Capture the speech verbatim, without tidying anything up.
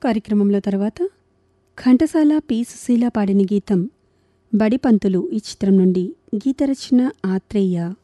కార్యక్రమంలో తర్వాత ఘంటసాల పి సుశీల పాడిన గీతం బడిపంతులు ఈ చిత్రం నుండి గీత రచన ఆత్రేయ.